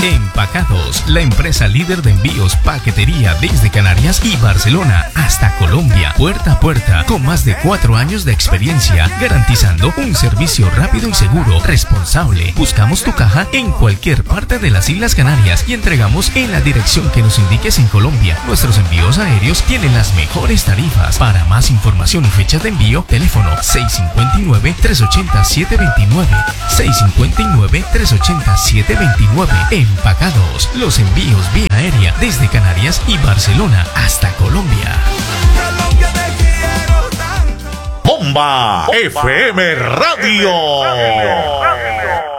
Empacados, la empresa líder de envíos paquetería desde Canarias y Barcelona hasta Colombia, puerta a puerta, con más de 4 años de experiencia, garantizando un servicio rápido y seguro, responsable. Buscamos tu caja en cualquier parte de las Islas Canarias y entregamos en la dirección que nos indiques en Colombia. Nuestros envíos aéreos tienen las mejores tarifas. Para más información y fechas de envío, teléfono 659-380-729, 659-380-729. Empacados, los envíos vía aérea desde Canarias y Barcelona hasta Colombia. Bomba FM Radio.